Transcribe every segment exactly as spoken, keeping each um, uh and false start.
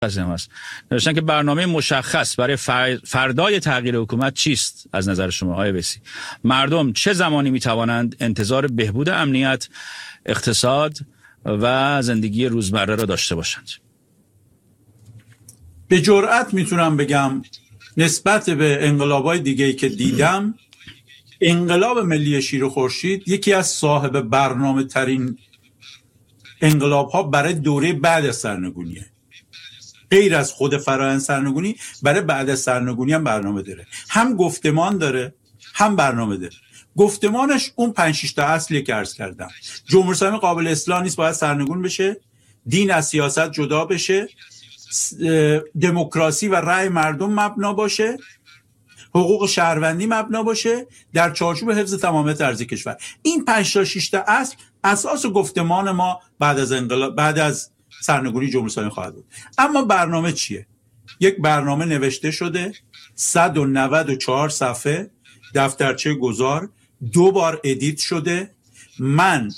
هست. نوشتن که برنامه مشخص برای فردای تغییر حکومت چیست از نظر شما آقای ویسی؟ مردم چه زمانی میتوانند انتظار بهبود امنیت، اقتصاد و زندگی روزمره را داشته باشند؟ به جرئت میتونم بگم نسبت به انقلاب‌های دیگه‌ای که دیدم، انقلاب ملی شیر و خورشید یکی از صاحب برنامه ترین انقلاب‌ها برای دوره بعد از سرنگونیه. غیر از خود فرآیند سرنگونی، برای بعد از سرنگونی هم برنامه داره. هم گفتمان داره، هم برنامه داره. گفتمانش اون پنج شش تا اصلی که عرض کردم. جمهوری اسلامی قابل اصلاح نیست، باید سرنگون بشه، دین از سیاست جدا بشه، دموکراسی و رأی مردم مبنا باشه، حقوق شهروندی مبنا باشه، در چارچوب حفظ تمامیت ارضی کشور. این پنج تا شش تا اصل اساس گفتمان ما بعد از انقلاب، بعد از سرنگونی جمهوری اسلامی خواهد بود. اما برنامه چیه؟ یک برنامه نوشته شده، صد و نود و چهار صفحه، دفترچه گذار، دو بار ادیت شده. من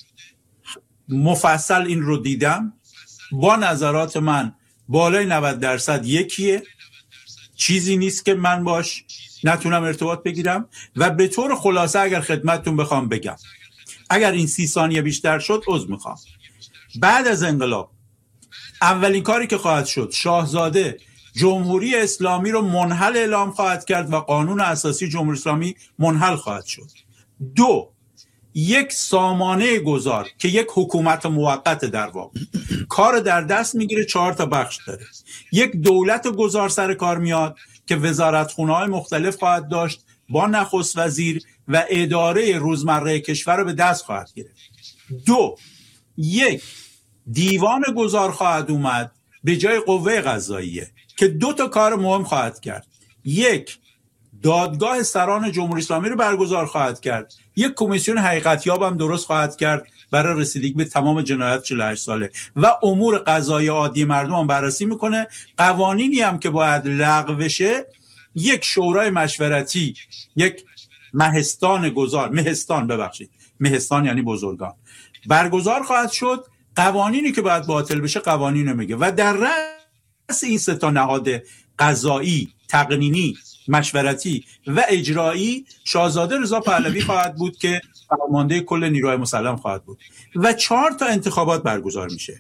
مفصل این رو دیدم، با نظرات من بالای نود درصد یکیه، چیزی نیست که من باش نتونم ارتباط بگیرم. و به طور خلاصه اگر خدمتتون بخوام بگم، اگر این سی ثانیه بیشتر شد عذر میخوام. بعد از انقلاب اولین کاری که خواهد شد، شاهزاده جمهوری اسلامی رو منحل اعلام خواهد کرد و قانون اساسی جمهوری اسلامی منحل خواهد شد. دو، یک سامانه گذار که یک حکومت موقت در واقع کار در دست میگیره، چهار تا بخش داره. یک دولت گذار سر کار میاد که وزارتخونه‌های مختلف خواهد داشت با نخست وزیر و اداره روزمره کشور رو به دست خواهد گرفت. دو، یک دیوان گذار خواهد اومد به جای قوه قضاییه که دو تا کار مهم خواهد کرد. یک، دادگاه سران جمهوری اسلامی رو برگزار خواهد کرد. یک کمیسیون حقیقت یاب هم درست خواهد کرد برای رسیدگی به تمام جنایات چهل و هشت ساله و امور قضایی عادی مردم هم بررسی میکنه. قوانینی هم که باید لغو بشه، یک شورای مشورتی، یک مهستان گذار، مهستان ببخشید مهستان یعنی بزرگان، برگزار خواهد شد. قوانینی که باید باطل بشه قوانین رو میگه و در رأس این سه تا نهاد قضایی، تقنینی، مشورتی و اجرایی شاهزاده رضا پهلوی خواهد بود که فرمانده کل نیروهای مسلح خواهد بود و چهار تا انتخابات برگزار میشه.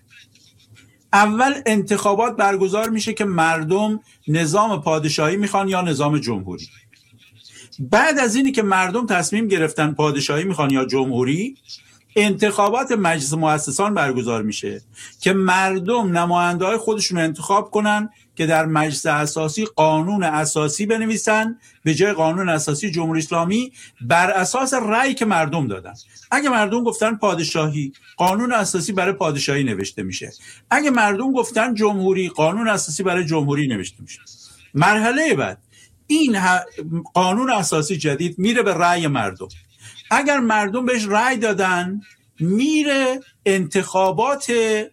اول انتخابات برگزار میشه که مردم نظام پادشاهی میخوان یا نظام جمهوری. بعد از اینی که مردم تصمیم گرفتن پادشاهی میخوان یا جمهوری، انتخابات مجلس مؤسسان برگزار میشه که مردم نماینده‌های خودشون رو انتخاب کنن که در مجلس اساسی قانون اساسی بنویسن به جای قانون اساسی جمهوری اسلامی بر اساس رأی که مردم دادن. اگه مردم گفتن پادشاهی، قانون اساسی برای پادشاهی نوشته میشه. اگه مردم گفتن جمهوری، قانون اساسی برای جمهوری نوشته میشه. مرحله بعد این قانون اساسی جدید میره به رأی مردم. اگر مردم بهش رأی دادن، میره انتخابات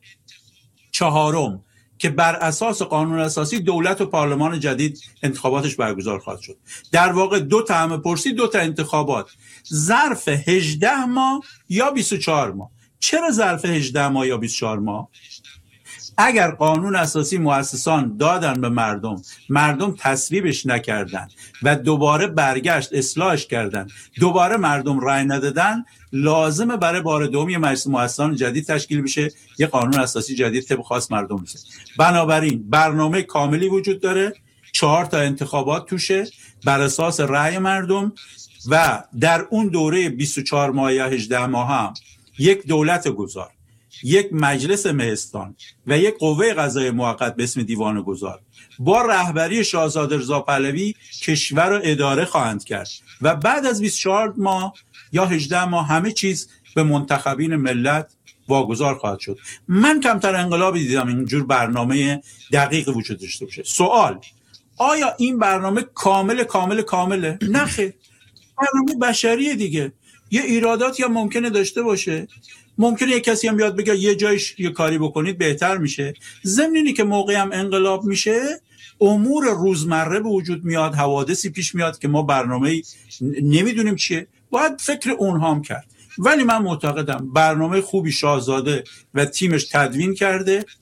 چهارم که بر اساس قانون اساسی دولت و پارلمان جدید انتخاباتش برگزار خواهد شد. در واقع دو تا همه پرسی، دو تا انتخابات ظرف هجده ماه یا بیست و چهار ماه. چرا ظرف هجده ماه یا بیست و چهار ماه؟ اگر قانون اساسی مؤسسان دادن به مردم، مردم تصویبش نکردن و دوباره برگشت اصلاحش کردن، دوباره مردم رأی ندادن، لازمه برای بار دوم مجلس مؤسسان جدید تشکیل بشه، یه قانون اساسی جدید طبق خواست مردم بشه. بنابراین برنامه کاملی وجود داره، چهار تا انتخابات توشه بر اساس رأی مردم و در اون دوره بیست و چهار ماه یا هجده ماه هم یک دولت گذار، یک مجلس مهستان و یک قوه قضاییه موقت به اسم دیوان گذار با رهبری شاهزاده رضا پهلوی کشور رو اداره خواهند کرد و بعد از بیست و چهار ماه یا هجده ماه همه چیز به منتخبین ملت واگذار خواهد شد. من کمتر انقلابی دیدم اینجور برنامه دقیق وجود داشته باشه. سوال: آیا این برنامه کامل کامل کامله؟ نه خیر، برنامه بشری دیگه. یه ایراداتی هم ممکنه داشته باشه، ممکنه یک کسی هم بیاد بگه یه جایش یه کاری بکنید بهتر میشه. ضمن اینی که موقعی هم انقلاب میشه، امور روزمره به وجود میاد، حوادثی پیش میاد که ما برنامه نمیدونیم چیه، باید فکر اونها هم کرد. ولی من معتقدم برنامه خوبی شاهزاده و تیمش تدوین کرده،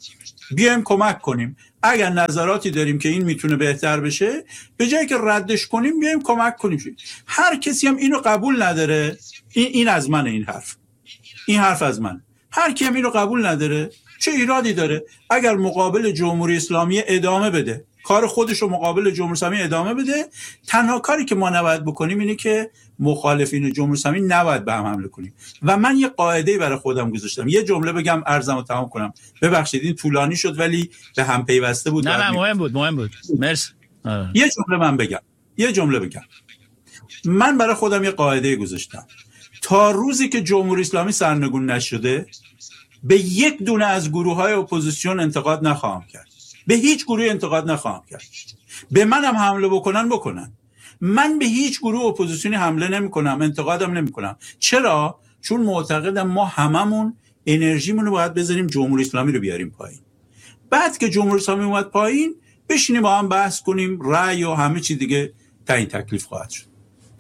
بیایم کمک کنیم. اگر نظراتی داریم که این میتونه بهتر بشه، به جایی که ردش کنیم بیایم کمک کنیم. هر کسی هم اینو قبول نداره، این این از من، این حرف این حرف از من. هر کی هم اینو قبول نداره چه ایرادی داره؟ اگر مقابل جمهوری اسلامی ادامه بده، کار خودش رو مقابل جمهوری اسلامی ادامه بده. تنها کاری که ما نباید بکنیم اینه که مخالفین جمهوری اسلامی نباید به هم حمله کنیم. و من یه قاعده‌ای برای خودم گذاشتم. یه جمله بگم عرضمو تمام کنم. ببخشید این طولانی شد ولی به هم پیوسته بود. نه نه مهم بود مهم بود مرسی. یه جمله من بگم یه جمله بگم من برای خودم یه قاعده گذاشتم. تا روزی که جمهوری اسلامی سرنگون نشده، به یک دونه از گروه‌های اپوزیسیون انتقاد نخواهم کرد. به هیچ گروه انتقاد نخواهم کرد. به منم حمله بکنن بکنن. من به هیچ گروه اپوزیسیونی حمله نمی‌کنم، انتقادم نمی‌کنم. چرا؟ چون معتقدم ما هممون انرژیمون رو باید بذاریم جمهوری اسلامی رو بیاریم پایین. بعد که جمهوری اسلامی اومد پایین، بشینیم با هم بحث کنیم، رأی و همه چی دیگه تعیین تکلیف خواهد شد.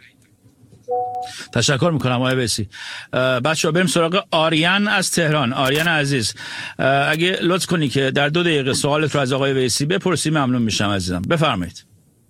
تشکر میکنم آقای ویسی. بچه‌ها بریم سراغ آریان از تهران. آریان عزیز اگه لطف کنی که در دو دقیقه سوالت رو از آقای ویسی بپرسی ممنون میشم عزیزم. بفرمایید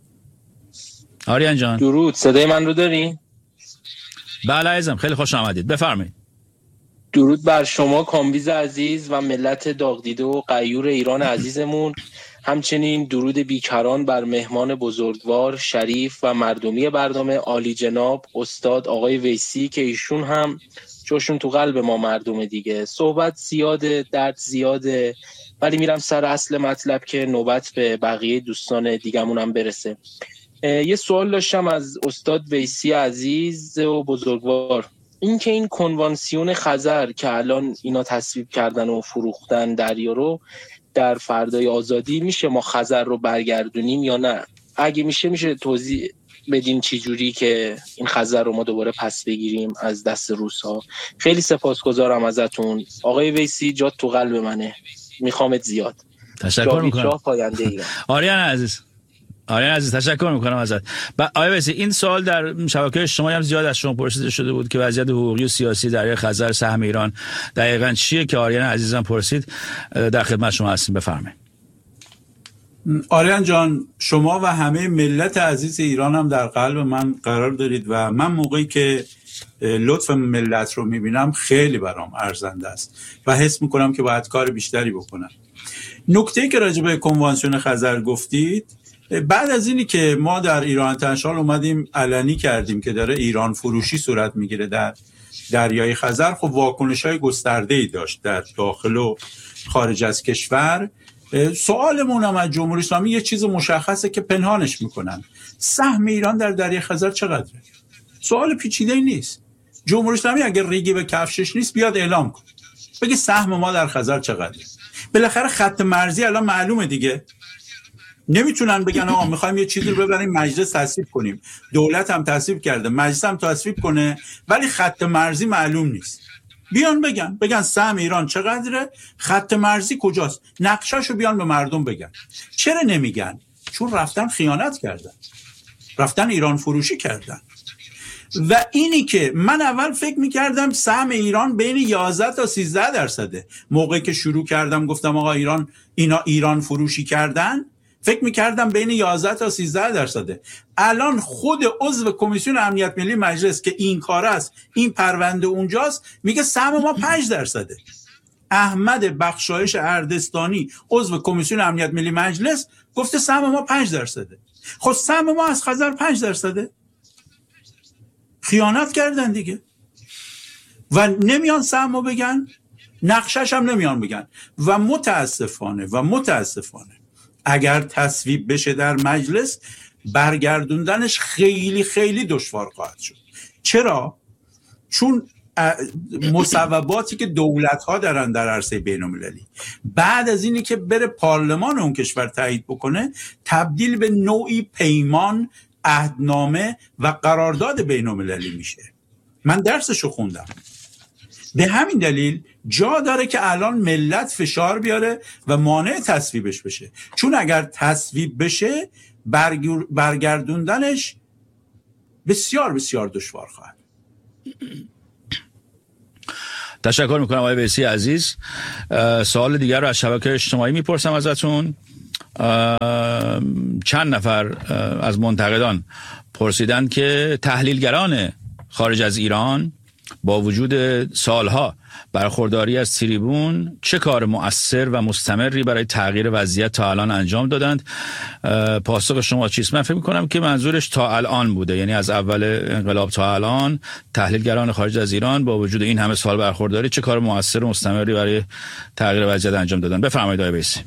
آریان جان. درود، صدای من رو دارین؟ بله عزیزم، خیلی خوش آمدید، بفرمایید. درود بر شما کامبیز عزیز و ملت داغدیده و غیور ایران عزیزمون. همچنین درود بیکران بر مهمان بزرگوار، شریف و مردمی برنامه عالی جناب استاد آقای ویسی که ایشون هم جاشون تو قلب ما مردم دیگه. صحبت زیاده، درد زیاده، ولی میرم سر اصل مطلب که نوبت به بقیه دوستان دیگمون هم برسه. یه سوال داشتم از استاد ویسی عزیز و بزرگوار. این که این کنوانسیون خزر که الان اینا تصویب کردن و فروختن دریا رو در فردای آزادی، میشه ما خزر رو برگردونیم یا نه؟ اگه میشه میشه توضیح بدین چی جوری که این خزر رو ما دوباره پس بگیریم از دست روس‌ها. خیلی سپاسگزارم ازتون آقای ویسی، جات تو قلب منه، میخوامت زیاد. تشکر میکنم پاینده ایران. آریان عزیز آریان عزیز تشکر میکنم ازت. آقای ویسی این سوال در شبکه اجتماعی هم زیاد از شما پرسیده شده بود که وضعیت حقوقی و سیاسی در خزر سهم ایران دقیقاً چیه که آریان عزیزم پرسید. در خدمت شما هستیم، بفرمایید. آریان جان، شما و همه ملت عزیز ایران هم در قلب من قرار دارید و من موقعی که لطف ملت رو میبینم خیلی برام ارزنده است و حس میکنم که باید کار بیشتری بکنم. نکته‌ای که راجع به کنوانسیون خزر گفتید، بعد از اینی که ما در ایران انترنشنال اومدیم علنی کردیم که داره ایران فروشی صورت میگیره در دریای خزر، خب واکنش‌های گسترده‌ای داشت در داخل و خارج از کشور. سوالمون هم از جمهوری اسلامی یه چیز مشخصه که پنهانش میکنن. سهم ایران در دریای خزر چقدره؟ سوال پیچیده‌ای نیست. جمهوری اسلامی اگر ریگی به کفشش نیست بیاد اعلام کن، بگه سهم ما در خزر چقدره. بالاخره خط مرزی الان معلومه دیگه. نمیتونن بگن آقا میخوایم یه چیزی رو ببریم مجلس تصویب کنیم. دولت هم تصویب کرده، مجلس هم تصویب کنه، ولی خط مرزی معلوم نیست. بیان بگن بگن سهم ایران چقدره، خط مرزی کجاست، نقشه‌شو بیان به مردم بگن. چرا نمیگن؟ چون رفتن خیانت کردن، رفتن ایران فروشی کردن. و اینی که من اول فکر میکردم سهم ایران بین یازده تا سیزده درصده. موقعی که شروع کردم گفتم آقا ایران اینا ایران فروشی کردن، فکر میکردم بین یازده تا سیزده درصده. الان خود عضو کمیسیون امنیت ملی مجلس که این کار است، این پرونده اونجاست، میگه سهم ما پنج درصده. احمد بخشایش اردستانی عضو کمیسیون امنیت ملی مجلس گفته سهم ما پنج درصده. خب سهم ما از خزر پنج درصده. خیانت کردن دیگه. و نمیان سهمو بگن، نقشش هم نمیان بگن. و متاسفانه و متاسفانه اگر تصویب بشه در مجلس، برگردوندنش خیلی خیلی دشوار خواهد شد. چرا؟ چون مصوباتی که دولت‌ها دارن در عرصه بین‌المللی بعد از اینی که بره پارلمان اون کشور تایید بکنه، تبدیل به نوعی پیمان، عهدنامه و قرارداد بین‌المللی میشه. من درسشو خوندم. به همین دلیل جا داره که الان ملت فشار بیاره و مانع تصویبش بشه، چون اگر تصویب بشه برگردوندنش بسیار بسیار دشوار خواهد. تشکر میکنم آقای ویسی عزیز. سوال دیگر رو از شبکه اجتماعی میپرسم ازتون. چند نفر از منتقدان پرسیدن که تحلیلگران خارج از ایران با وجود سالها برخورداری از تریبون چه کار مؤثر و مستمری برای تغییر وضعیت تا الان انجام دادند. پاسخ شما چیست؟ من فکر می‌کنم که منظورش تا الان بوده، یعنی از اول انقلاب تا الان تحلیلگران خارج از ایران با وجود این همه سال برخورداری چه کار مؤثر و مستمری برای تغییر وضعیت انجام دادن. بفرمایید آقای ویسی.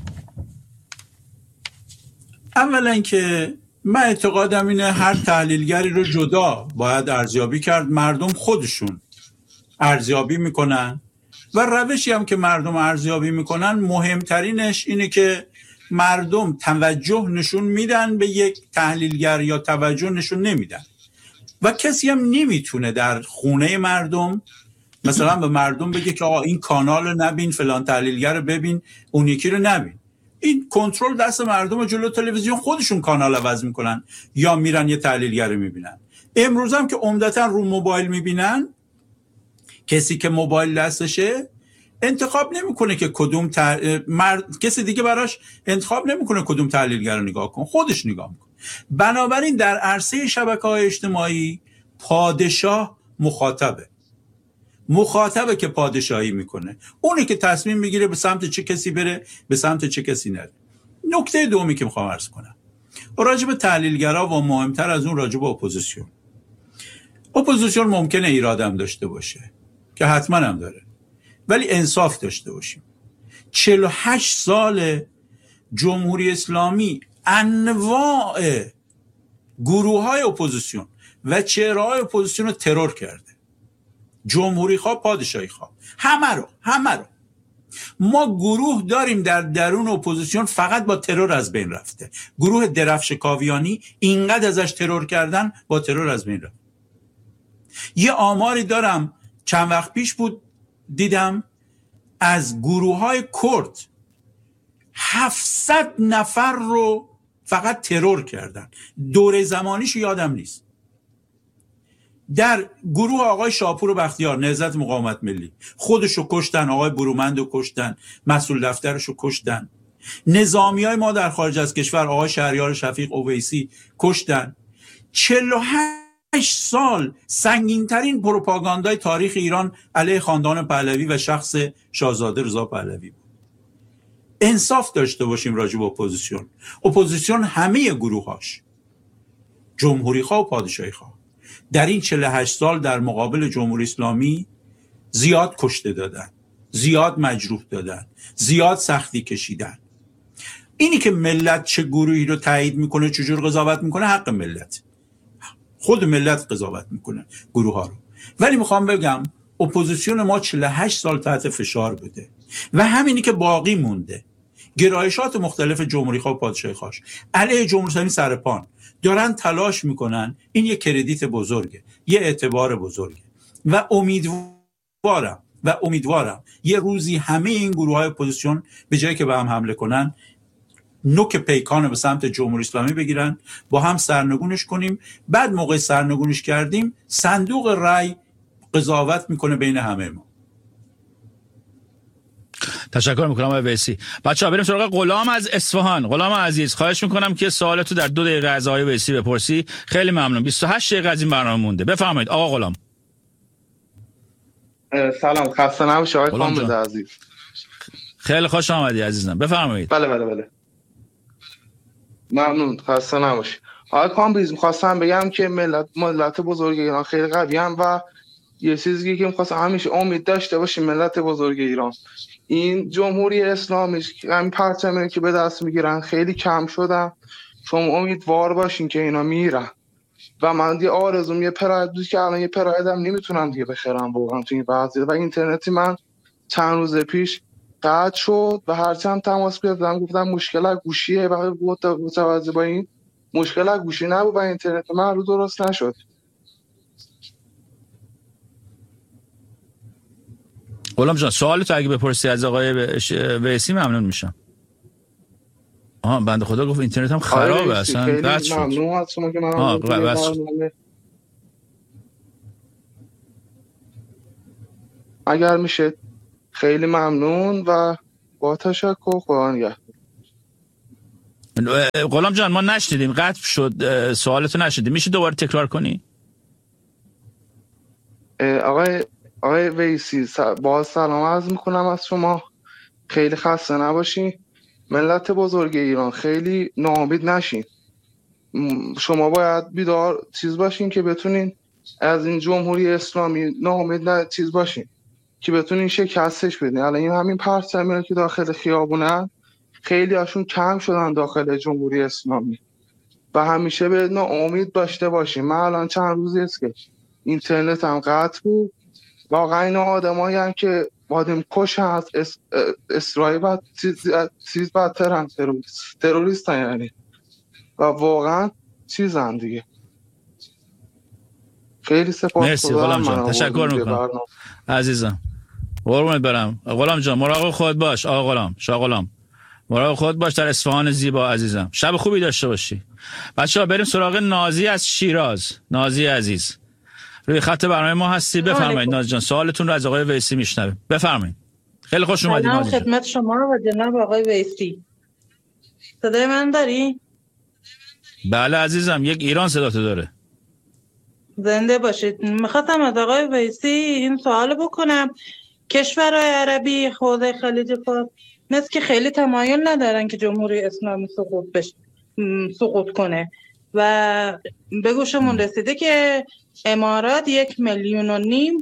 اولا که من اعتقادم اینه هر تحلیلگری رو جدا باید ارزیابی کرد. مردم خودشون ارزیابی میکنن و روشی هم که مردم ارزیابی میکنن مهمترینش اینه که مردم توجه نشون میدن به یک تحلیلگر یا توجه نشون نمیدن و کسی هم نمیتونه در خونه مردم مثلا به مردم بگه که آقا این کانال رو نبین، فلان تحلیلگر رو ببین، اون یکی رو نبین. این کنترل دست مردم جلو تلویزیون، خودشون کانال عوض میکنن یا میرن یه تحلیلگر رو میبینن. امروز هم که عمدتا رو موبایل میبینن، کسی که موبایل دستشه انتخاب نمیکنه که کدوم تح... مرد... کسی دیگه براش انتخاب نمیکنه کدوم تحلیلگر رو نگاه کن، خودش نگاه میکنه. بنابراین در عرصه شبکه‌های اجتماعی پادشاه مخاطبه مخاطبه که پادشاهی میکنه، اونی که تصمیم میگیره به سمت چه کسی بره، به سمت چه کسی نره. نکته دومی که میخوام عرض کنم راجع به تحلیلگرا و مهمتر از اون راجع به اپوزیسیون. اپوزیسیون ممکنه ایرادم داشته باشه که حتما هم داره، ولی انصاف داشته باشیم. چهل و هشت سال جمهوری اسلامی انواع گروه های اپوزیسیون و چهره های اپوزیسیون رو ترور کرده. جمهوری خواه، پادشاهی خواه، همه رو همه رو ما گروه داریم در درون اپوزیسیون فقط با ترور از بین رفته. گروه درفش کاویانی اینقدر ازش ترور کردن، با ترور از بین رفت. یه آماری دارم چند وقت پیش بود دیدم از گروه های کرد هفتصد نفر رو فقط ترور کردن. دوره زمانیش یادم نیست. در گروه آقای شاپور و بختیار نهضت مقاومت ملی خودشو کشتن، آقای برومندو کشتن، مسئول دفترشو کشتن. نظامی های ما در خارج از کشور آقای شهریار شفیق اویسی کشتن. چهل و هشت سال سنگین‌ترین پروپاگاندای تاریخ ایران علیه خاندان پهلوی و شخص شاهزاده رضا پهلوی بود. انصاف داشته باشیم راجع به اپوزیسیون. اپوزیسیون همه گروهاش، جمهوری خواه و پادشاهی خواه، در این چهل و هشت سال در مقابل جمهوری اسلامی زیاد کشته دادن، زیاد مجروح دادن، زیاد سختی کشیدن. اینی که ملت چه گروهی رو تایید میکنه، چجور قضاوت میکنه، حق ملت، خود ملت قضاوت میکنه گروه ها رو. ولی میخوام بگم اپوزیسیون ما چهل و هشت سال تحت فشار بوده و همینی که باقی مونده، گرایشات مختلف جمهوری خواه و پادشاهی خواه علیه جمهوری اسلامی سرپان دارن تلاش میکنن. این یه کردیت بزرگه، یه اعتبار بزرگه و امیدوارم و امیدوارم یه روزی همه این گروه های اپوزیسیون به جایی که به هم حمله کنن، نوک پیکان به سمت جمهوری اسلامی بگیرن، با هم سرنگونش کنیم. بعد موقع سرنگونش کردیم صندوق رای قضاوت میکنه بین همه ما. تشکر میکنم آقای ویسی. بچه‌ها بریم سراغ غلام از اصفهان. غلام عزیز خواهش میکنم که سوالتو در دو دقیقه از آقای ویسی بپرسی. خیلی ممنون. بیست و هشت دقیقه از این برنامه مونده. بفرمایید آقا غلام. سلام، خسته نباشید آقای کامبیز عزیز. خیلی خوش آمدی عزیزم، بفرمایید. بله بله بله ممنون، خسته نباشید آقای کامبیز. میخواستم بگم که ملت ملت بزرگ ایران خیلی قوی هم و یه چیزی که میخواستم همیشه امید داشته باشیم ملت بزرگ ایران، این جمهوری اسلامی همین پرچمی که به دست میگیرن خیلی کم شدن. شما امیدوار باشین که اینا میرن و من دیگه آرزوم یه پراید بود که الان یه پرایدم نمیتونم دیگه بخرم واقعا تو این وضعیت. و اینترنتی من چند روز پیش قطع شد و هرچند تماس گرفتم گفتم مشکل از گوشیه و متوجه با این مشکل از گوشی نبود و اینترنت من رو درست نشد. غلام جان سوالتو اگه بپرسی از آقای ویسی ممنون میشم. آها بنده خدا گفت اینترنت هم خرابه اصلا قطع شد. ممنون از شما که من آها بس اگر میشه خیلی ممنون و با تشکر. خدا نگهدار. غلام جان ما نشنیدیم، قطع شد، سوالتو نشنیدیم، میشه دوباره تکرار کنی؟ آقای آقای ویسی باز سلام عرض میکنم از شما، خیلی خسته نباشین. ملت بزرگ ایران خیلی ناامید نشین، شما باید بیدار چیز باشین که بتونین از این جمهوری اسلامی ناامید نه چیز باشین که بتونین شکستش بدین. الان این همین پرچمی که داخل خیابونن خیلی هاشون کم شدن داخل جمهوری اسلامی و همیشه به ناامید داشته باشین. من الان چند روزی است که اینترنت هم قطع بود، واقعا این آدمایی هم که آدم کش هست، اس، اسرائیل بعد چیز بدتر هم تروریست تروریست هم یعنی و واقعا چیز هم دیگه. خیلی سپاس. مرسی غلام جان، تشکر میکنم عزیزم، قربونت برم. غلام جان مراقب خود باش. آقا غلام، شاه غلام مراقب خود باش در اصفهان زیبا عزیزم. شب خوبی داشته باشی. بچه‌ها بریم سراغ نازی از شیراز. نازی عزیز روی خط برنامه ما هستی، بفرمایید نازی جان، سوالتون رو از آقای ویسی میشنویم، بفرمایید. خیلی خوش اومدید نازی جان. خدمت شما و جناب آقای ویسی. صدای من داری؟ بله عزیزم، یک ایران صداتو داره. زنده باشید. میخواستم از آقای ویسی این سوال بکنم، کشورهای عربی حوزه خلیج فارس مثل که خیلی تمایل ندارن که جمهوری اسلامی سقوط بشه، سقوط کنه و به گوشمون رسیده که امارات یک میلیون و نیم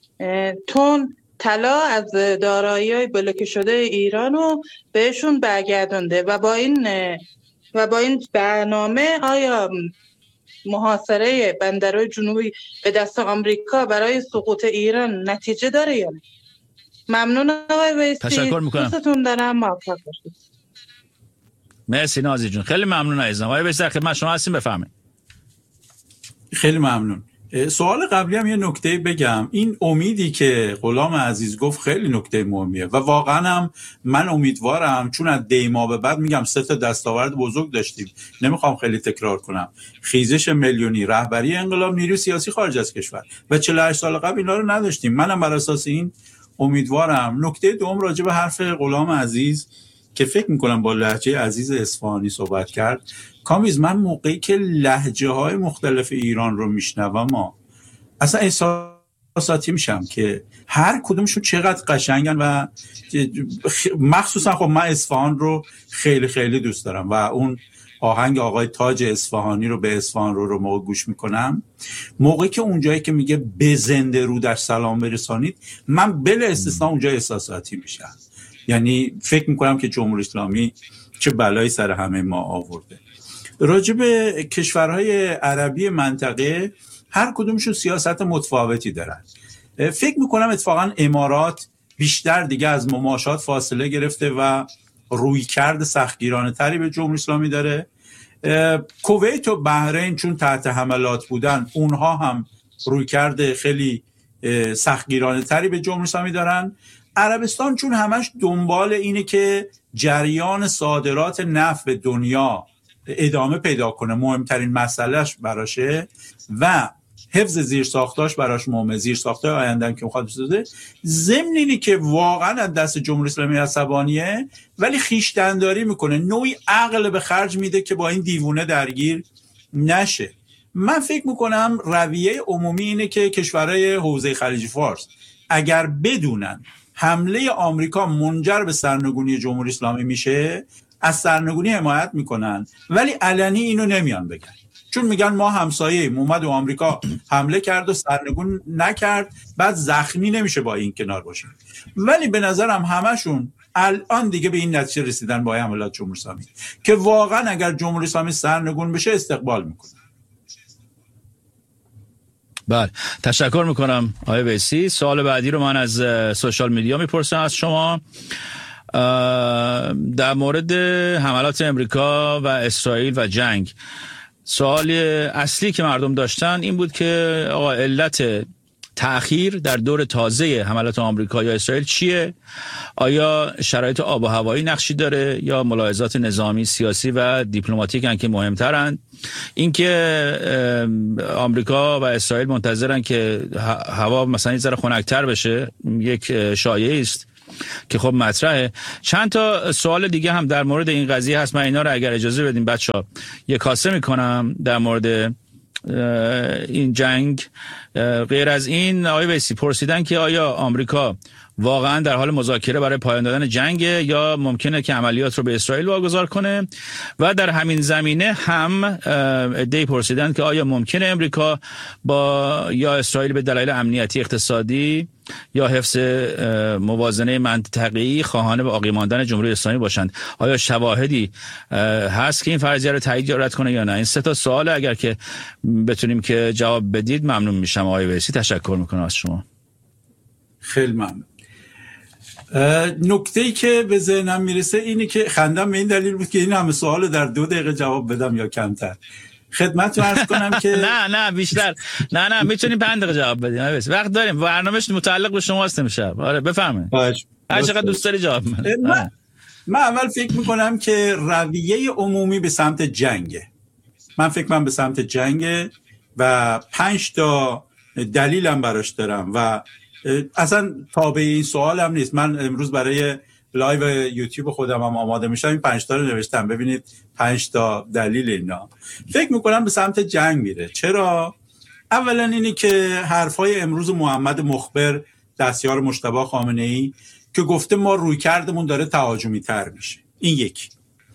تن طلا از دارایی‌های بلوکه شده ایران رو بهشون برگردونده و با این و با این برنامه آیا محاصره بندرهای جنوبی به دست آمریکا برای سقوط ایران نتیجه داره یا نه؟ ممنون آقای ویسی، تشکر میکنم، دوستتون دارم، موفق باشید. مرسی نازی جون، خیلی ممنون عزیزم. آقای ویسی خدمت شما هستیم، بفرمایید. خیلی ممنون. سوال قبلی هم یه نکته بگم، این امیدی که غلام عزیز گفت خیلی نکته مهمیه و واقعا هم من امیدوارم، چون از دیما به بعد میگم سه تا دستاورد بزرگ داشتیم، نمیخوام خیلی تکرار کنم، خیزش میلیونی، رهبری انقلاب، نیروی سیاسی خارج از کشور و چهل و هشت سال قبل اینا رو نداشتیم. منم بر اساس این امیدوارم. نکته دوم راجع به حرف غلام عزیز که فکر میکنم با لهجه عزیز اصفهانی صحبت کرد، کامیز من موقعی که لهجه های مختلف ایران رو میشنوم ما اصلا احساساتی میشم که هر کدومشون چقدر قشنگن و مخصوصا خب من اصفهان رو خیلی خیلی دوست دارم و اون آهنگ آقای تاج اصفهانی رو به اصفهان رو رو موقع گوش میکنم، موقعی که اونجایی که میگه به زنده رو در سلام برسانید، من بلا استثنا اونجا احساساتی میشم. یعنی فکر میکنم که جمهوری اسلامی چه بلایی سر همه ما آورده. راجع به کشورهای عربی منطقه هر کدومشون سیاست متفاوتی دارن. فکر میکنم اتفاقا امارات بیشتر دیگه از مماشات فاصله گرفته و رویکرد سختگیرانه تری به جمهوری اسلامی داره. کویت و بحرین چون تحت حملات بودن، اونها هم رویکرد خیلی سختگیرانه تری به جمهوری اسلامی دارن. عربستان چون همش دنبال اینه که جریان صادرات نفت به دنیا ادامه پیدا کنه، مهمترین مسئلهش براشه و حفظ زیرساختاش براش مهمه، زیرساختای آینده که میخواد بسازه. ضمن اینی که واقعا از دست جمهوری اسلامی عصبانیه ولی خویشتنداری میکنه، نوعی عقل به خرج میده که با این دیوونه درگیر نشه. من فکر میکنم رویه عمومی اینه که کشورهای حوزه خلیج فارس اگر بدونن حمله آمریکا منجر به سرنگونی جمهوری اسلامی میشه، از سرنگونی حمایت میکنن ولی علنی اینو نمیان بگن، چون میگن ما همسایه‌ایم، اومد و آمریکا حمله کرد و سرنگون نکرد، بعد زخمی نمیشه با این کنار باشه. ولی به نظرم همشون الان دیگه به این نتیجه رسیدن با حملات جمهوری اسلامی که واقعا اگر جمهوری اسلامی سرنگون بشه استقبال میکنه. بله، تشکر میکنم آقای ویسی. سوال بعدی رو من از سوشال میدیا میپرسم از شما در مورد حملات امریکا و اسرائیل و جنگ. سوال اصلی که مردم داشتن این بود که آقا علت تأخیر در دور تازه حملات آمریکا یا اسرائیل چیه؟ آیا شرایط آب و هوایی نقشی داره یا ملاحظات نظامی، سیاسی و دیپلماتیک هن که مهمترن؟ اینکه آمریکا و اسرائیل منتظرن که هوا مثلا یه ذره خنک‌تر بشه یک شایعه است که خب مطرحه. چند تا سوال دیگه هم در مورد این قضیه هست، من اینا رو اگر اجازه بدیم بچه‌ها یک کاسه میکنم در مورد این جنگ. غیر از این آقای ویسی پرسیدن که آیا آمریکا واقعا در حال مذاکره برای پایان دادن جنگ یا ممکنه که عملیات رو به اسرائیل واگذار کنه؟ و در همین زمینه هم عده‌ای پرسیدن که آیا ممکنه امریکا با یا اسرائیل به دلایل امنیتی، اقتصادی یا حفظ موازنه منطقه‌ای خواهان به باقی ماندن جمهوری اسلامی باشند؟ آیا شواهدی هست که این فرضیه رو تایید یا رد کنه یا نه؟ این سه تا سوال اگر که بتونیم که جواب بدید ممنون میشم. آقای ویسی تشکر میکنم از شما. خیلی ممنون. نکته‌ای که به ذهنم میرسه اینه که خندم به این دلیل بود که این همه سوال در دو دقیقه جواب بدم یا کمتر. خدمتتون عرض کنم که نه نه بیشتر نه نه میتونیم پنج دقیقه جواب بدیم. وقت داریم، برنامه‌اش متعلق به شماست امشب. آره بفرمایید. هر چقدر دوست داری جواب بده. من, من اول فکر میکنم که رویه عمومی به سمت جنگه. من فکر کنم به سمت جنگه و پنج تا دلیلم براش دارم و اصلا تابع این سوال هم نیست. من امروز برای لایو یوتیوب خودم هم آماده میشم، این پنج تا رو نوشتم. ببینید پنج تا دلیل اینا فکر میکنم به سمت جنگ میره. چرا؟ اولا اینی که حرفای امروز محمد مخبر دستیار مجتبی خامنه‌ای که گفته ما رویکردمون داره تهاجمی تر میشه، این یک.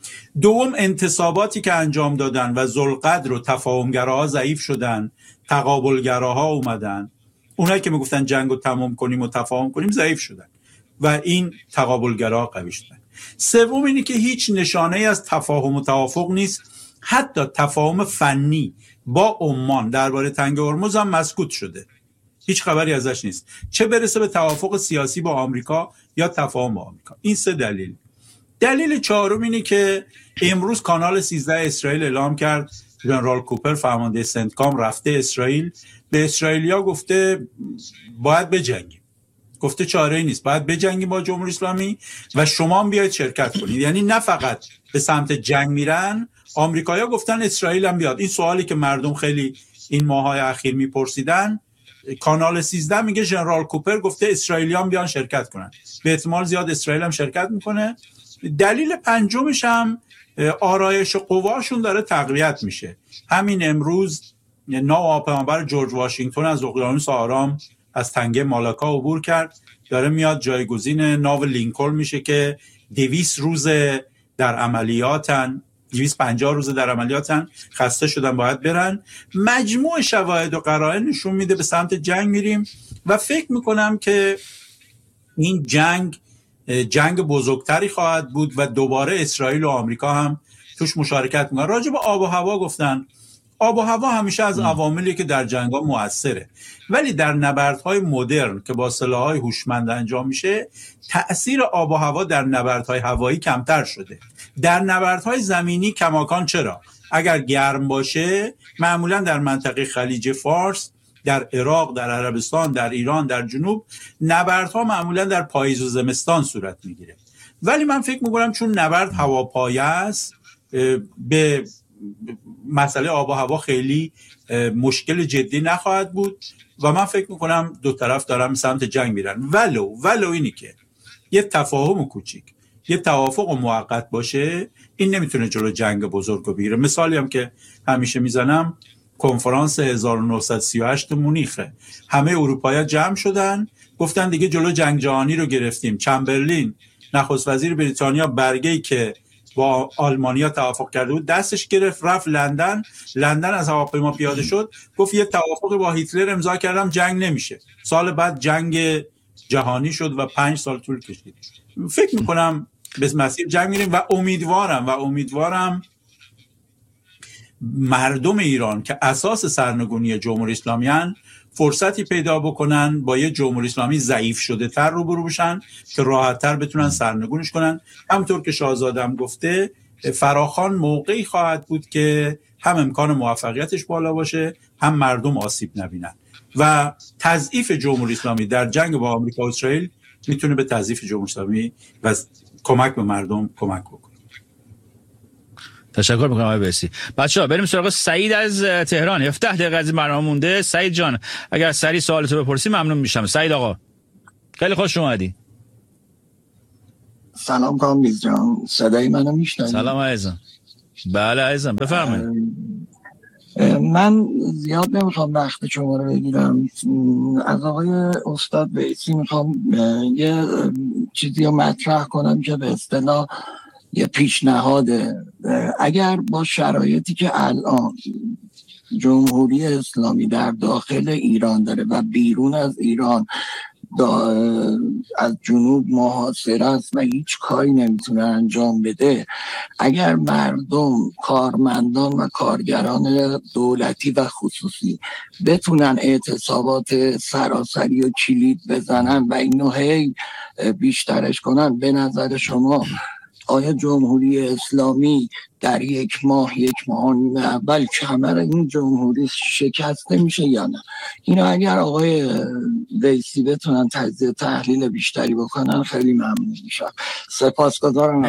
دوم انتصاباتی که انجام دادن و ذوالقدر و تفاهمگراها ضعیف شدن، تقابلگراها اومدن، اونایی که میگفتن جنگو تمام کنیم و تفاهم کنیم ضعیف شدن و این تقابلگراها قوی شدن. سوم اینه که هیچ نشانه‌ای از تفاهم و توافق نیست. حتی تفاهم فنی با عمان درباره تنگه هرمز هم مسکوت شده، هیچ خبری ازش نیست، چه برسه به توافق سیاسی با آمریکا یا تفاهم با آمریکا. این سه دلیل. دلیل چهارم اینه که امروز کانال سیزده اسرائیل اعلام کرد ژنرال کوپر فرمانده سنتکام رفته اسرائیل، به اسرائیلیا گفته باید بجنگیم، گفته چاره ای نیست، باید بجنگیم با جمهوری اسلامی و شما هم بیاید شرکت کنید. یعنی نه فقط به سمت جنگ میرن، آمریکایی‌ها گفتن اسرائیل هم بیاد. این سوالی که مردم خیلی این ماهای اخیر میپرسیدن، کانال سیزده میگه ژنرال کوپر گفته اسرائیلیان هم بیان شرکت کنن، به احتمال زیاد اسرائیل هم شرکت میکنه. دلیل پنجمش هم آرایش قواشون داره تقویت میشه. همین امروز ناوهاپیمابر جورج واشنگتن از اقیانوس آرام از تنگه مالاکا عبور کرد، داره میاد جایگزین ناو لینکلن میشه که دویست روز در عملیاتن، دویست و پنجاه روز در عملیاتن، خسته شدن باید برن. مجموع شواهد و قرائن نشون میده به سمت جنگ میریم و فکر میکنم که این جنگ جنگ بزرگتری خواهد بود و دوباره اسرائیل و آمریکا هم توش مشارکت میکنن. راجع به آب و هوا گفتن، آب و هوا همیشه از عواملی که در جنگ‌ها مؤثره، ولی در نبردهای مدرن که با سلاح‌های هوشمند انجام میشه تأثیر آب و هوا در نبردهای هوایی کمتر شده. در نبردهای زمینی کماکان. چرا؟ اگر گرم باشه معمولا در منطقه خلیج فارس، در عراق، در عربستان، در ایران، در جنوب نبردها معمولا در پاییز و زمستان صورت میگیره. ولی من فکر میکنم چون نبرد هواپایه است به مسئله آب و هوا خیلی مشکل جدی نخواهد بود و من فکر میکنم دو طرف دارن سمت جنگ میرن. ولو ولو اینی که یه تفاهم کوچیک، یه توافق موقت باشه، این نمیتونه جلو جنگ بزرگ رو بگیره. مثالی هم که همیشه میزنم کنفرانس هزار و نهصد و سی و هشت مونیخه، همه اروپایی‌ها جمع شدن گفتن دیگه جلو جنگ جهانی رو گرفتیم. چمبرلین نخست وزیر بریتانیا برگه‌ای که با آلمانیا توافق کرده بود دستش گرفت، رفت لندن. لندن از هواپیما پیاده شد گفت یه توافق با هیتلر امضا کردم، جنگ نمیشه. سال بعد جنگ جهانی شد و پنج سال طول کشید. فکر میکنم به مسیر جنگ میریم و امیدوارم و امیدوارم مردم ایران که اساس سرنگونی جمهوری اسلامی هن فرصتی پیدا بکنن با یه جمهوری اسلامی ضعیف شده تر روبرو بشن که راحت تر بتونن سرنگونش کنن. همونطور که شاهزادم گفته فراخوان موقعی خواهد بود که هم امکان موفقیتش بالا باشه هم مردم آسیب نبینن. و تضعیف جمهوری اسلامی در جنگ با آمریکا و اسرائیل میتونه به تضعیف جمهوری اسلامی و کمک به مردم کمک بکنه. تشکر میکنم آقای ویسی. بچه‌ها بریم سراغ سعید از تهران. هفده دقیقه از برنامه مونده. سعید جان اگر سریع سوالتو بپرسی ممنون میشم. سعید آقا خیلی خوش اومدی. سلام کامبیز جان، صدای منو میشنوی؟ سلام عزیزم. بله عزیزم بفرمایید. من زیاد نمیخوام وقت شما رو بگیرم. از آقای استاد ویسی میخوام یه چیزی رو مطرح کنم که به اصطلاح یه پیشنهاده. اگر با شرایطی که الان جمهوری اسلامی در داخل ایران داره و بیرون از ایران از جنوب محاصره است و هیچ کاری نمیتونه انجام بده، اگر مردم، کارمندان و کارگران دولتی و خصوصی بتونن اعتصابات سراسری و کلید بزنن و اینو هی بیشترش کنن، به نظر شما آیا جمهوری اسلامی در یک ماه یک ماه و نیم اول کمر این جمهوری شکسته میشه یا نه؟ اینو اگر آقای ویسی بتونن تجزیه تحلیل بیشتری بکنن خیلی ممنون میشم. سپاسگزارم.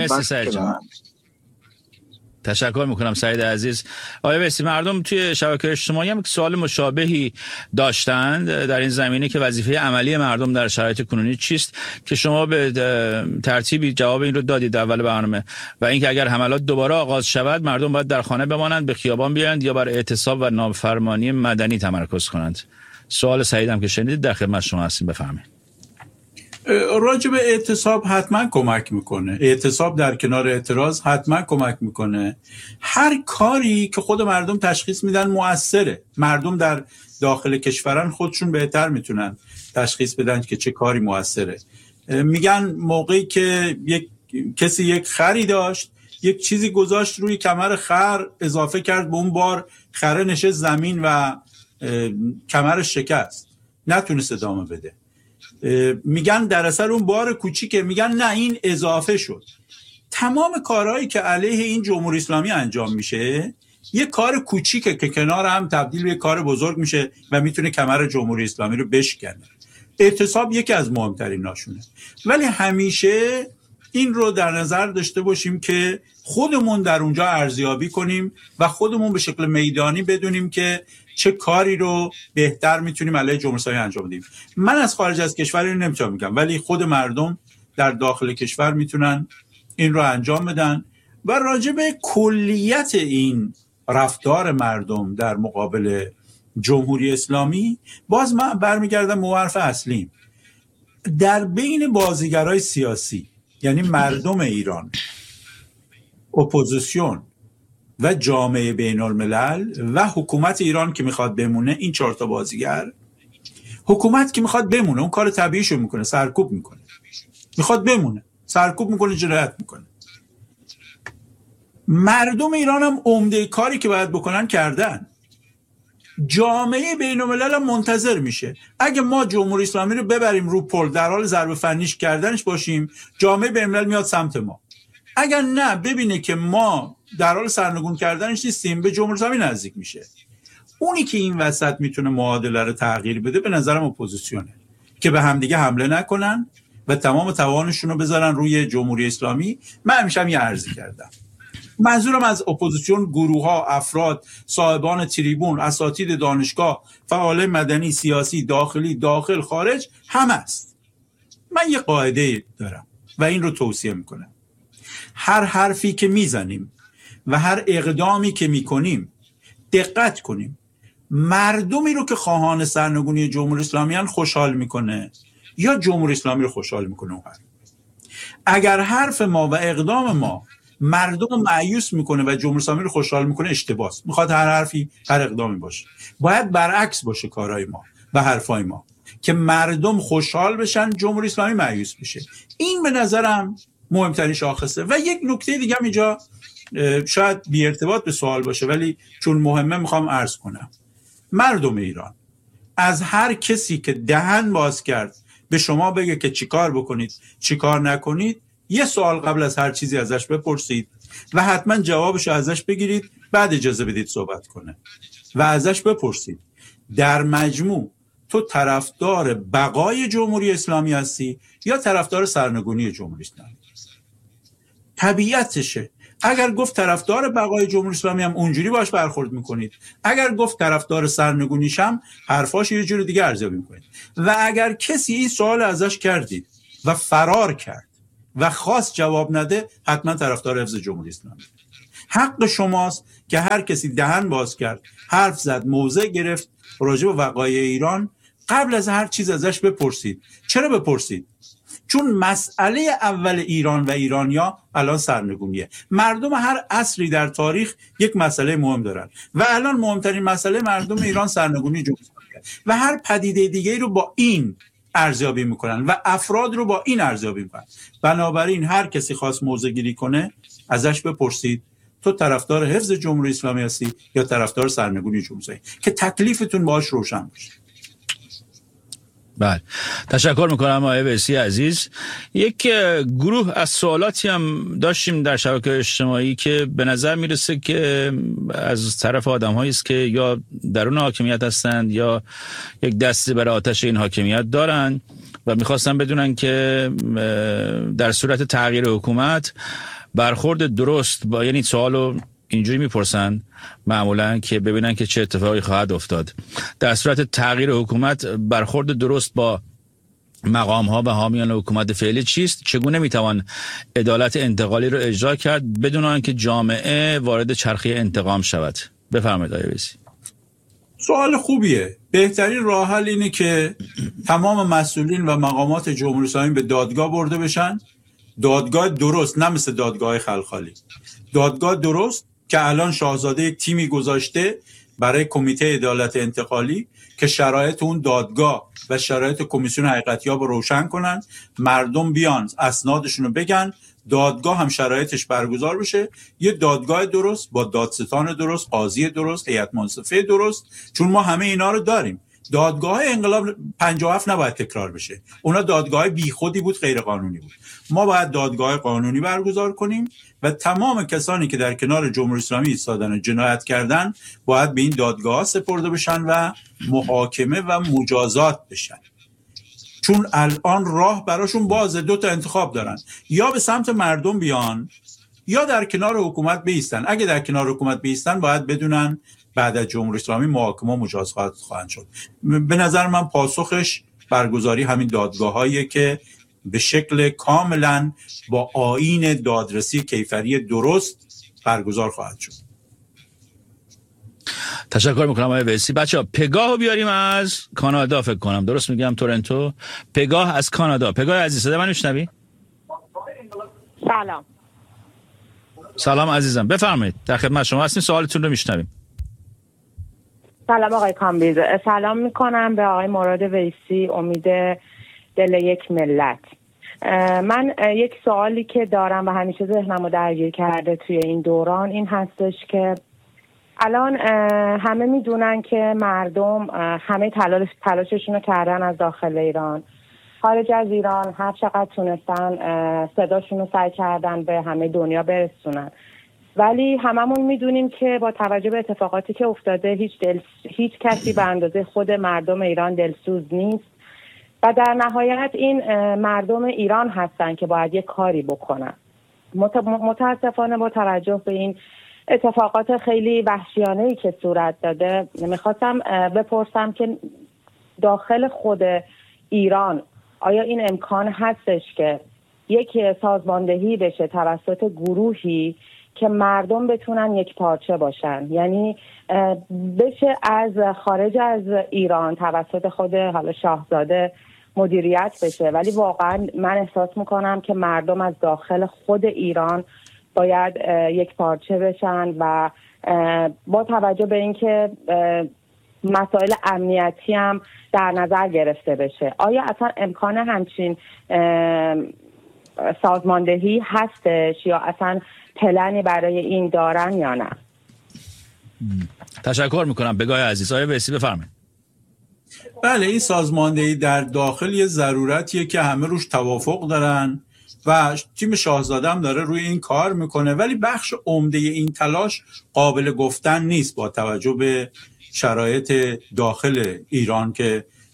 تشکر میکنم سعید عزیز. آقای ویسی، مردم توی شبکه اجتماعی هم سوال مشابهی داشتند در این زمینه که وظیفه عملی مردم در شرایط کنونی چیست، که شما به ترتیبی جواب این رو دادید اول برنامه، و اینکه اگر حملات دوباره آغاز شود مردم باید در خانه بمانند، به خیابان بیایند یا بر اعتصاب و نافرمانی مدنی تمرکز کنند. سوال سعید هم که شنیدید در خدمت شما هستیم، بفرمایید. راجع به اعتصاب حتما کمک میکنه. اعتصاب در کنار اعتراض حتما کمک میکنه. هر کاری که خود مردم تشخیص میدن مؤثره. مردم در داخل کشورن خودشون بهتر میتونن تشخیص بدن که چه کاری مؤثره. میگن موقعی که یک کسی یک خری داشت، یک چیزی گذاشت روی کمر خر، اضافه کرد به اون بار، خره نشست زمین و کمرش شکست، نتونست ادامه بده. میگن در اثر اون بار کوچیکه، میگن نه این اضافه شد. تمام کارهایی که علیه این جمهوری اسلامی انجام میشه یه کار کوچیکه که کنار هم تبدیل به کار بزرگ میشه و میتونه کمر جمهوری اسلامی رو بشکنه. اعتصاب یکی از مهمترین ناشونه. ولی همیشه این رو در نظر داشته باشیم که خودمون در اونجا ارزیابی کنیم و خودمون به شکل میدانی بدونیم که چه کاری رو بهتر میتونیم علیه جمهوری اسلامی انجام بدیم. من از خارج از کشور اینو نمیتونم بگم، ولی خود مردم در داخل کشور میتونن این رو انجام بدن. و راجع به کلیت این رفتار مردم در مقابل جمهوری اسلامی، باز من برمیگردم موارف اصلیم. در بین بازیگرای سیاسی، یعنی مردم ایران، اپوزیسیون و جامعه بین الملل و حکومت ایران که میخواد بمونه، این چهار تا بازیگر، حکومت که میخواد بمونه اون کار طبیعیشو میکنه، سرکوب میکنه، میخواد بمونه سرکوب میکنه، جنایت میکنه. مردم ایران هم عمده کاری که باید بکنن کردن. جامعه بین الملل هم منتظر میشه. اگه ما جمهوری اسلامی رو ببریم رو پل در حال ضربه فنیش کردنش باشیم، جامعه بین الملل میاد سمت ما. اگر نه ببینه که ما در حال سرنگون کردنش نیستیم، به جمهوری اسلامی نزدیک میشه. اونی که این وسط میتونه معادله رو تغییر بده به نظرم اپوزیسیونه، که به همدیگه حمله نکنن و تمام توانشون رو بذارن روی جمهوری اسلامی. من همیشه هم یه عرضی کردم، منظورم از اپوزیسیون گروه ها، افراد، صاحبان تریبون، اساتید دانشگاه، فعال مدنی، سیاسی، داخلی، داخل، خارج، هم است. من یه قاعده دارم و این رو توصیه میکنم. هر حرفی که میزنیم و هر اقدامی که میکنیم دقت کنیم مردمی رو که خواهان سرنگونی جمهوری اسلامی ان خوشحال میکنه یا جمهوری اسلامی رو خوشحال میکنه. اون حرف اگر حرف ما و اقدام ما مردم رو مایوس میکنه و جمهوری اسلامی رو خوشحال میکنه، اشتباهه. میخواد هر حرفی، هر اقدامی باشه. باید برعکس باشه کارهای ما و حرفای ما، که مردم خوشحال بشن، جمهوری اسلامی مایوس بشه. این به نظرم مهمترین شاخصه. و یک نکته دیگه هم اینجا شاید بی ارتباط به سوال باشه ولی چون مهمه میخوام عرض کنم. مردم ایران از هر کسی که دهن باز کرد به شما بگه که چیکار بکنید چیکار نکنید، یه سوال قبل از هر چیزی ازش بپرسید و حتما جوابشو ازش بگیرید، بعد اجازه بدید صحبت کنه و ازش بپرسید در مجموع تو طرفدار بقای جمهوری اسلامی هستی یا طرفدار سرنگونی جمهوری اسلامی. طبیعتشه. اگر گفت طرفدار بقای جمهوری اسلامی هم اونجوری باش برخورد میکنید، اگر گفت طرفدار سرنگونیش هم حرفاش یه جور دیگه ارزیابی میکنید. و اگر کسی این سوال ازش کردید و فرار کرد و خواست جواب نده، حتما طرفدار حفظ جمهوری اسلامی. حق شماست که هر کسی دهن باز کرد، حرف زد، موضع گرفت راجع به وقایع ایران، قبل از هر چیز ازش بپرسید. چرا بپرسید؟ چون مسئله اول ایران و ایرانیا الان سرنگونیه. مردم هر عصری در تاریخ یک مسئله مهم دارن و الان مهمترین مسئله مردم ایران سرنگونی جمهوری و هر پدیده دیگه رو با این ارزیابی میکنن و افراد رو با این ارزیابی میکنن. بنابراین هر کسی خواست موضع گیری کنه ازش بپرسید تو طرفدار حفظ جمهوری اسلامی هستی یا طرفدار سرنگونی جمهوری اسلامی، که تکلیفتون باهاش روشن باشه. بله، تشکر میکنم آقای ویسی عزیز. یک گروه از سوالاتی هم داشتیم در شبکه اجتماعی که به نظر میرسه که از طرف آدم‌هایی است که یا درون حاکمیت هستند یا یک دستی برای آتش این حاکمیت دارن و میخواستن بدونن که در صورت تغییر حکومت برخورد درست با، یعنی سوالو اینجوری میپرسن معمولا که ببینن که چه اتفاقی خواهد افتاد در صورت تغییر حکومت، برخورد درست با مقام ها و حامیان حکومت فعلی چیست؟ چگونه میتوان عدالت انتقالی رو اجرا کرد بدون آنکه جامعه وارد چرخه انتقام شود؟ بفرمایید آقای ویسی. سوال خوبیه. بهترین راه حل اینه که تمام مسئولین و مقامات جمهوری اسلامی به دادگاه برده بشن. دادگاه درست، نه مثل دادگاه خلخالی، دادگاه درست که الان شاهزاده یک تیمی گذاشته برای کمیته عدالت انتقالی که شرایط اون دادگاه و شرایط کمیسیون حقیقتیاب رو روشن کنن، مردم بیان اسنادشون رو بگن، دادگاه هم شرایطش برگزار بشه. یه دادگاه درست با دادستان درست، قاضی درست، هیئت منصفه درست، چون ما همه اینا رو داریم. دادگاه انقلاب پنجاه و هفت نباید تکرار بشه، اونا دادگاه بیخودی بود، غیر قانونی بود. ما باید دادگاه قانونی برگزار کنیم و تمام کسانی که در کنار جمهوری اسلامی ایستادن و جنایت کردن باید به این دادگاه سپرده بشن و محاکمه و مجازات بشن. چون الان راه براشون بازه، دو تا انتخاب دارن، یا به سمت مردم بیان یا در کنار حکومت بیستن. اگه در کنار حکومت بیستن باید بدونن بعد از جمهوری اسلامی محاکمه و مجازات خواهند شد. به نظر من پاسخش برگزاری همین دادگاه‌هاییه که به شکل کاملا با آیین دادرسی کیفری درست برگزار خواهد شد. تشکر میکنم آقای ویسی. بچه‌ها پگاه رو بیاریم از کانادا، فکر کنم درست میگم، تورنتو. پگاه از کانادا. پگاه عزیز صدا من میشنوی؟ سلام. سلام عزیزم، بفرمایید، در خدمت شما هستیم، سوالتون رو میشنویم. سلام آقای کامبیز. سلام میکنم به آقای مراد ویسی، امید دل یک ملت. من یک سوالی که دارم و همیشه ذهنمو درگیر کرده توی این دوران این هستش که الان همه میدونن که مردم همه تلاش تلاششون رو کردن از داخل ایران، خارج از ایران هر چقدر تونستن صداشون رو سعی کردن به همه دنیا برسونن، ولی هممون میدونیم که با توجه به اتفاقاتی که افتاده هیچ دل... هیچ کسی به اندازه خود مردم ایران دلسوز نیست و در نهایت این مردم ایران هستن که باید یک کاری بکنن. مت... متاسفانه با توجه به این اتفاقات خیلی وحشیانه‌ای که صورت داده، میخواستم بپرسم که داخل خود ایران آیا این امکان هستش که یک سازماندهی بشه توسط گروهی که مردم بتونن یک پارچه باشن، یعنی بشه از خارج از ایران توسط خود حالا شاهزاده مدیریت بشه، ولی واقعا من احساس میکنم که مردم از داخل خود ایران باید یک پارچه بشن و با توجه به اینکه مسائل امنیتی هم در نظر گرفته بشه، آیا اصلا امکان همچین سازماندهی هستش یا اصلا پلنی برای این دارن یا نه؟ تشکر میکنم. بگاه عزیز. آقای ویسی بفرمایید. بله، این سازماندهی در داخل یه ضرورتیه که همه روش توافق دارن و تیم شاهزاده هم داره روی این کار میکنه، ولی بخش عمده این تلاش قابل گفتن نیست با توجه به شرایط داخل ایران که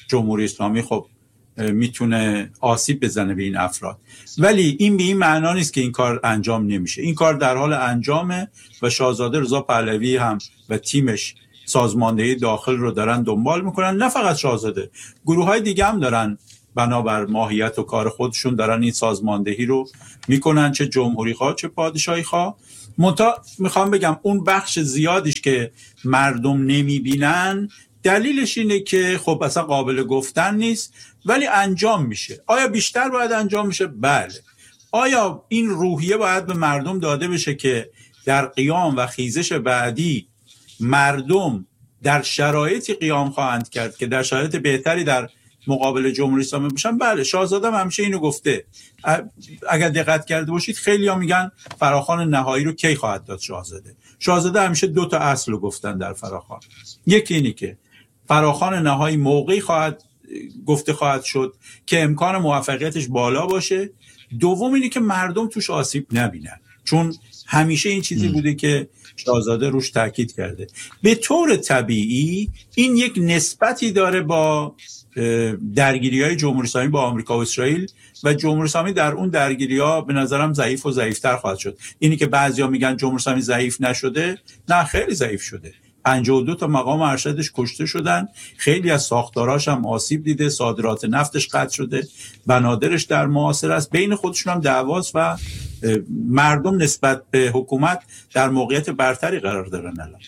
جمهوری اسلامی خب میتونه آسیب بزنه به این افراد، ولی این به این معنا نیست که این کار انجام نمیشه. این کار در حال انجامه و شاهزاده رضا پهلوی هم و تیمش سازماندهی داخل رو دارن دنبال میکنن. نه فقط شاهزاده، گروه های دیگه هم دارن بنابر ماهیت و کار خودشون دارن این سازماندهی رو میکنن، چه جمهوری خواه چه پادشاهی خواه. منتها میخوام بگم اون بخش زیادیش که مردم نمیبینن دلیلش اینه که خب اصلا قابل گفتن نیست، ولی انجام میشه. آیا بیشتر باید انجام میشه؟ بله. آیا این روحیه باید به مردم داده بشه که در قیام و خیزش بعدی مردم در شرایطی قیام خواهند کرد که در شرایط بهتری در مقابل جمهوری اسلامی باشن؟ بله. شاهزاده هم همیشه اینو گفته. اگر دقت کرده باشید خیلی ها میگن فراخوان نهایی رو کی خواهد داد شاهزاده. شاهزاده همیشه دو تا اصل رو گفتن در فراخوان. یکی اینی که فراخوان نهایی موقعی خواهد گفته خواهد شد که امکان موفقیتش بالا باشه. دوم اینی که مردم توش آسیب نبینن، چون همیشه این چیزی بوده که شاهزاده روش تاکید کرده. به طور طبیعی این یک نسبتی داره با درگیری‌های جمهوری اسلامی با آمریکا و اسرائیل و جمهوری اسلامی در اون درگیری‌ها به نظرم ضعیف و ضعیف‌تر خواهد شد. اینی که بعضیا میگن جمهوری اسلامی ضعیف نشده، نه خیلی ضعیف شده. پنجاه و دو تا مقام ارشدش کشته شدن، خیلی از ساختاراش هم آسیب دیده، صادرات نفتش قطع شده، بنادرش در معاصر است، بین خودشون هم دعواست و مردم نسبت به حکومت در موقعیت برتری قرار دارن الان.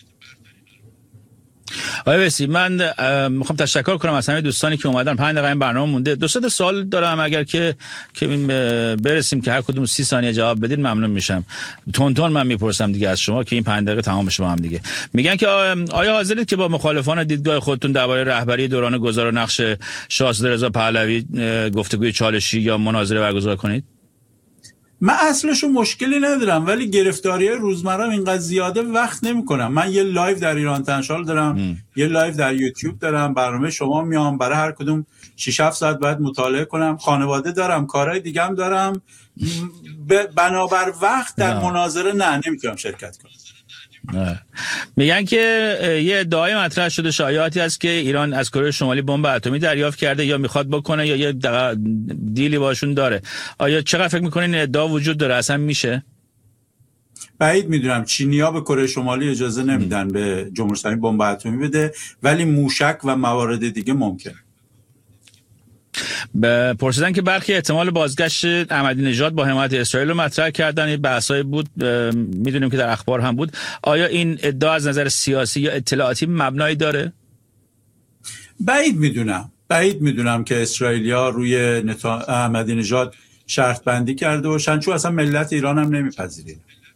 آقای ویسی، من میخوام تشکر کنم از همه دوستانی که اومدن. پنج دقیقه این برنامه مونده. دو سه تا سوال دارم، اگر که که برسیم که هر کدوم سی ثانیه جواب بدید ممنون میشم. تون تون من میپرسم دیگه از شما که این پنج دقیقه تمام بشه با هم دیگه. میگن که آیا حاضرید که با مخالفان دیدگاه خودتون درباره رهبری دوران گذار و نقش شاهزاده رضا پهلوی گفتگوی چالشی یا مناظره برگزار کنید؟ من اصلشو مشکلی ندارم، ولی گرفتاری روزمره اینقدر زیاده وقت نمیکنم. من یه لایو در ایران تنشال دارم، ام. یه لایو در یوتیوب دارم، برنامه شما میام، برای هر کدوم شش هفت ساعت باید مطالعه کنم، خانواده دارم، کارهای دیگه هم دارم. بنابر وقت در نه. مناظره نه نمیتونم شرکت کنم. نه. میگن که یه ادعای مطرح شده، شایعاتی هست که ایران از کره شمالی بمب اتمی دریافت کرده یا میخواد بکنه یا یه دیلی باشون داره. آیا چقدر فکر میکنین ادعا وجود داره؟ اصلا میشه؟ بعید میدونم. چینی‌ها به کره شمالی اجازه نمیدن به جمهوری اسلامی بمب اتمی بده، ولی موشک و موارد دیگه ممکن. پرسیدن که برخی احتمال بازگشت احمدی نژاد با حمایت اسرائیل رو مطرح کردن. این بحثایی بود، میدونیم که در اخبار هم بود. آیا این ادعا از نظر سیاسی یا اطلاعاتی مبنایی داره؟ بعید میدونم. بعید میدونم که اسرائیلیا روی نتا... احمدی نژاد شرط بندی کرده باشن، چون اصلا ملت ایران هم نمیپذیره.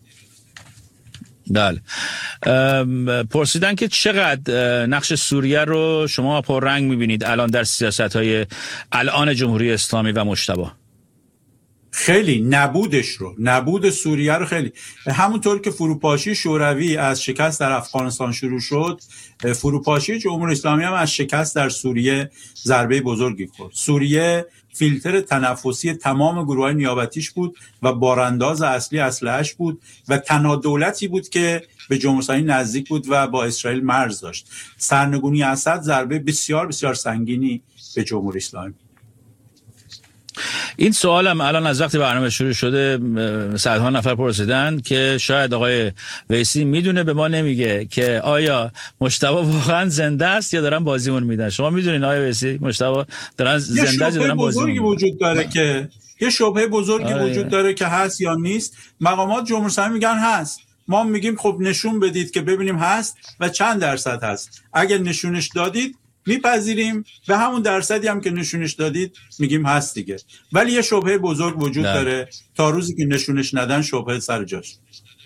بله. پرسیدن که چقدر نقش سوریه رو شما پررنگ میبینید الان در سیاست‌های الان جمهوری اسلامی و مجتبی؟ خیلی نبودش رو، نبود سوریه رو خیلی. همونطور که فروپاشی شوروی از شکست در افغانستان شروع شد، فروپاشی جمهوری اسلامی هم از شکست در سوریه ضربه بزرگی خورد. سوریه فیلتر تنفسی تمام گروه‌های نیابتیش بود و بارانداز اصلی اسلحه‌اش بود و تنها دولتی بود که به جمهوری اسلامی نزدیک بود و با اسرائیل مرز داشت. سرنگونی اسد ضربه بسیار بسیار سنگینی به جمهوری اسلامی. این سوالم الان از وقتی برنامه شروع شده صدها نفر پرسیدن که شاید آقای ویسی میدونه به ما نمیگه که آیا مجتبی واقعا زنده است یا دارن بازیمون میدن. شما میدونین آقای ویسی مجتبی دارن زنده است یا دارن بازیمون میدن؟ وجود داره که یه شبهه بزرگی آه. وجود داره که هست یا نیست. مقامات جمهوری اسلامی میگن هست، ما میگیم خب نشون بدید که ببینیم هست و چند درصد هست. اگر نشونش دادید میپذیریم و همون درصدی هم که نشونش دادید میگیم هست دیگه. ولی یه شبهه بزرگ وجود نه. داره. تا روزی که نشونش ندن شبهه سر جاش.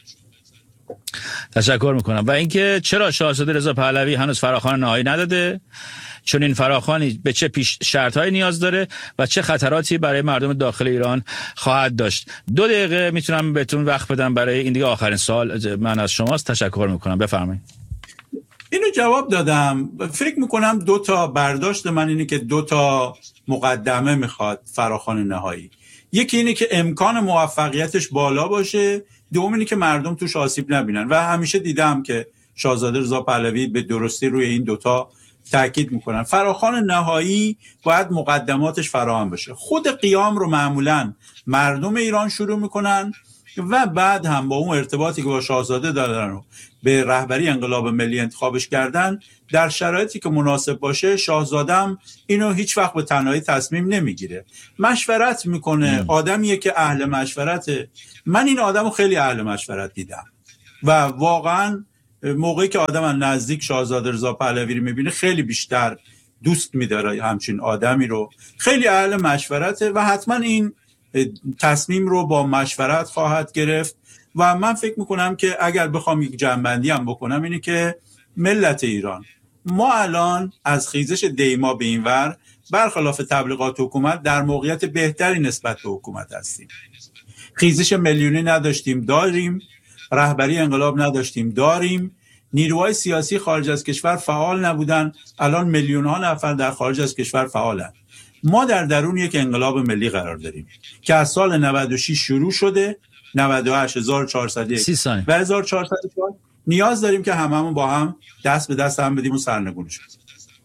تشکر میکنم. و اینکه چرا شاهزاده رضا پهلوی هنوز فراخوان نهایی نداده، چون این فراخوانی به چه پیش شرط‌هایی نیاز داره و چه خطراتی برای مردم داخل ایران خواهد داشت. دو دقیقه میتونم بهتون وقت بدم برای این دیگه آخرین سوال من از شماست. تشکر میکنم. بفرمایید. اینو جواب دادم. فکر میکنم دو تا برداشت من اینه که دو تا مقدمه میخواد فراخوان نهایی. یکی اینه که امکان موفقیتش بالا باشه، دوم اینه که مردم توش آسیب نبینن و همیشه دیدم که شاهزاده رضا پهلوی به درستی روی این دوتا تاکید میکنن. فراخوان نهایی باید مقدماتش فراهم بشه. خود قیام رو معمولا مردم ایران شروع میکنن و بعد هم با اون ارتباطی که با شاهزاده دارن و به رهبری انقلاب ملی انتخابش کردن، در شرایطی که مناسب باشه شاهزادم اینو هیچ وقت به تنهایی تصمیم نمیگیره، مشورت میکنه. آدمیه که اهل مشورته. من این آدمو خیلی اهل مشورت دیدم و واقعا موقعی که آدم نزدیک شاهزاده رضا پهلوی رو میبینه خیلی بیشتر دوست میداره همچین آدمی رو. خیلی اهل مشورته و حتما این تصمیم رو با مشورت خواهد گرفت. و من فکر میکنم که اگر بخوام یک جنبندی هم بکنم اینه که ملت ایران، ما الان از خیزش دیما به این ور برخلاف تبلیغات حکومت در موقعیت بهتری نسبت به حکومت هستیم. خیزش میلیونی نداشتیم، داریم. رهبری انقلاب نداشتیم، داریم. نیروهای سیاسی خارج از کشور فعال نبودن، الان میلیون ها نفر در خارج از کشور فعالن. ما در درون یک انقلاب ملی قرار داریم که از سال نود و شش شروع شده، نود و هشت، هزار و چهارصد و یک و هزار و چهارصد و چهار. نیاز داریم که هممون با هم دست به دست هم بدیم و سرنگونش کنیم.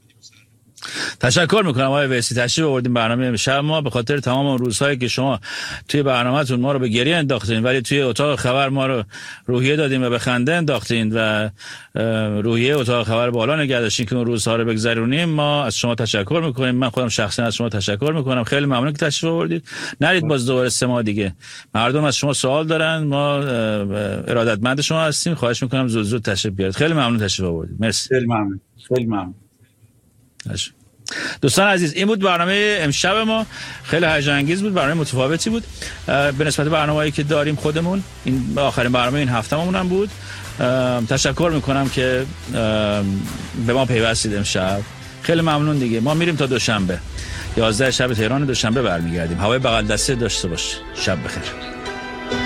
تشکر میکنم آقای ویسی، تشریف آوردین برنامه امشب ما. به خاطر تمام اون روزهایی که شما توی برنامه‌تون ما رو به گریه انداختین ولی توی اتاق خبر ما رو روحیه دادین و به خنده انداختین و روحیه اتاق خبر بالا نگه داشتین که اون روزها رو بگذرونیم، ما از شما تشکر میکنیم. من خودم شخصا از شما تشکر میکنم. خیلی ممنون که تشریف آوردید. نرید باز دوباره سه ماه دیگه. مردم از شما سوال دارن، ما ارادتمند شما هستیم. خواهش میکنم زود زود تشریف بیارید. خیلی ممنون تشریف آوردید. مرسی. خیلی ممنون. خیلی ممنون. دوستان عزیز، این بود برنامه امشب ما. خیلی هیجان انگیز بود، برنامه متفاوتی بود به نسبت برنامه‌ای که داریم خودمون. این آخرین برنامه این هفتهمون هم بود. تشکر میکنم که به ما پیوستید امشب. خیلی ممنون دیگه. ما میریم تا دوشنبه یازده شب تهران، دوشنبه برمیگردیم. هوای بغل دسته داشته باش. شب بخیر.